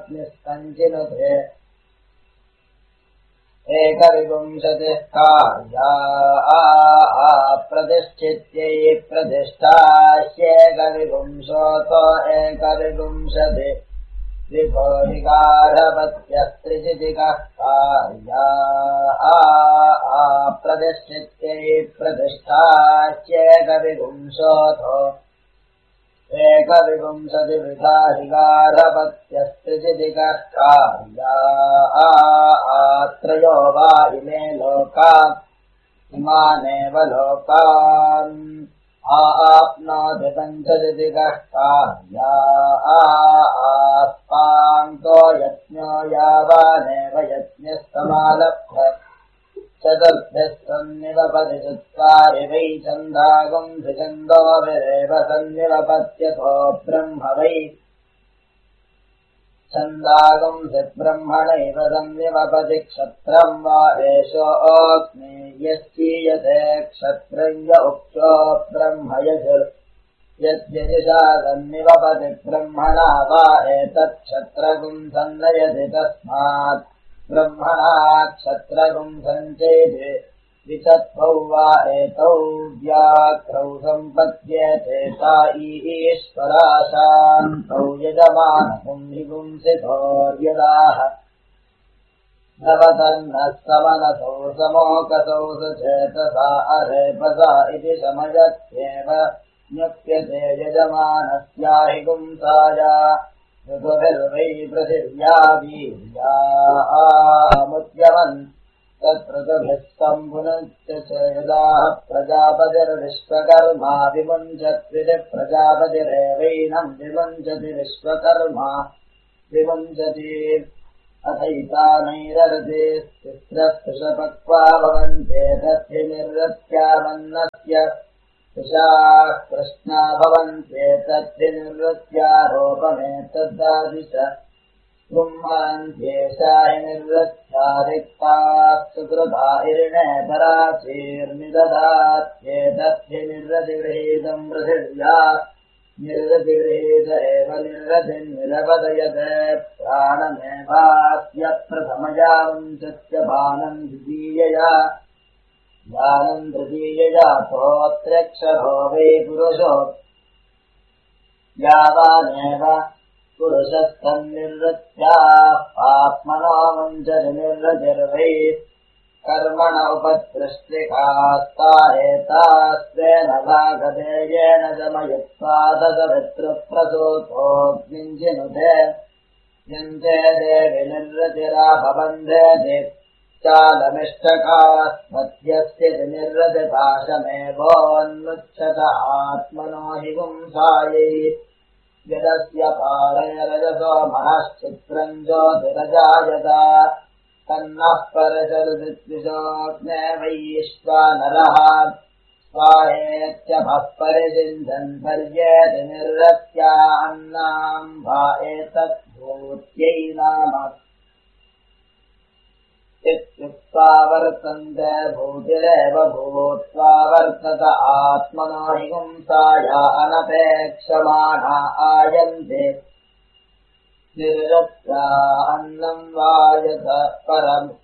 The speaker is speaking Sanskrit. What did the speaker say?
पत्निस्तञ्चिनुते एकविंशतिः कार्या प्रतिष्ठित्यै प्रतिष्ठास्येकविंशोतो एकविंशति त्रिभोहिगारपत्यस्त्रिचितिकः कार्या प्रतिष्ठित्यै प्रतिष्ठास्येकविंशोतो एकविंशतिवृथाहिगारपत्यस्त्रिचितिकः कार्या त्रयो वा इमे लोका इमानेव लोकान् आप्नोति पञ्चचितिकः कार्या आस्तान्तो यज्ञो यावानेव यज्ञस्तमालभ्य चतुर्भ्यः सन्निवपति चत्वारि वै छन्दागुं त्रिछन्दोभिरेव सन्निवपत्यथो ब्रह्म वै छन्दागुं ब्रह्मणैव सन्निवपति क्षत्रं वा एषोऽग्ने यश्चीयते क्षत्रय्य उक्तो ब्रह्म यद्यजुषा सन्निवपति ब्रह्मणा वा एतत्क्षत्रगुं सन्नयति तस्मात् ब्रह्मणा क्षत्रगुं सञ्चेते विचत्वौ वा एतौ व्याक्रौ सम्पद्येते ता ईश्वराशान्तौ यजमानपुंहिपुंसितोर्यदाः नवतन्नः समनसौ समोकसौ सुचेतसा अरेपसा इति समयत्येव न्युप्यते यजमानस्याहि पुंसाया ऋतुभिर्वै पृथिव्या वीर्या मुद्यमन् तत्ऋतुभिः सम्भुनच्च यदाः प्रजापतिर्विश्वकर्मा विमुञ्चत्विति प्रजापतिरेवैनम् विमुञ्चति विश्वकर्मा विमुञ्चति अथैतानैरर्थे तिस्रस्पृशपक्वा भवन्ते तद्धिनिर्वृत्यामन्नस्य कृशाः कृष्णा भवन्ते तद्धिनिर्वृत्यारोपमेतद्दादिश ब्रह्मन्त्येषा हि निर्वृत्या रिक्ताः सुकृता इरिणे पराचीर्निदधात्येतद्धिनिर्वृतिगृहीतम् पृथिव्या निर्वृतिगृहीत एव निर्वृतिर्निरपदयते प्राणमेवास्य प्रथमया मुञ्चस्य बाणम् द्वितीयया ज्ञानम् तृतीयजातोऽत्र्यक्षरो वै पुरुषो यावानेव पुरुषस्तन्निर्वृत्याः आत्मनो मुञ्चति निर्वृतिर्वै कर्मण उपत्कृष्टिकास्ता एतास्तेन भागधेयेन शमयित्वा तदभितृप्रसूतोऽग्निञ्जिनुते यन्ते देवि निर्वृतिराभबन्धेति चालमिष्टकास्मत्यस्य निर्वृतिपाशमेवोन्मुच्यत आत्मनो हि पुंसायै यदस्य पारयरजसो महश्चित्रम् ज्योतिरजायत तन्नः परशरुदिद्विषोऽग्ने वैश्वानरः स्वाहेत्यभः परिषिञ्चन् पर्येति निर्वृत्या अन्नाम् वा एतद्भूत्यै नाम इत्युक्त्वा वर्तन्ते भूतिरेव भूत्वा वर्तत आत्मनो हि पुंसाया अनपेक्षमाणा आयन्ते निर्वृत्या अन्नम् वायत परम्